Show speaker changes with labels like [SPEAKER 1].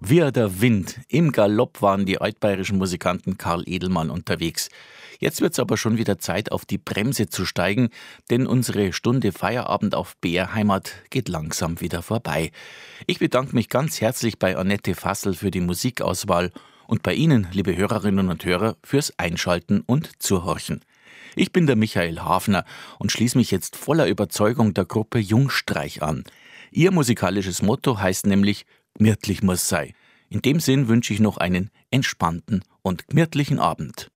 [SPEAKER 1] Wie der Wind, im Galopp waren die altbayerischen Musikanten Karl Edelmann unterwegs. Jetzt wird's aber schon wieder Zeit, auf die Bremse zu steigen, denn unsere Stunde Feierabend auf BR Heimat geht langsam wieder vorbei. Ich bedanke mich ganz herzlich bei Annette Fassel für die Musikauswahl und bei Ihnen, liebe Hörerinnen und Hörer, fürs Einschalten und Zuhorchen. Ich bin der Michael Hafner und schließe mich jetzt voller Überzeugung der Gruppe Jungstreich an. Ihr musikalisches Motto heißt nämlich »Gmirtlich muss sei«. In dem Sinn wünsche ich noch einen entspannten und gemütlichen Abend.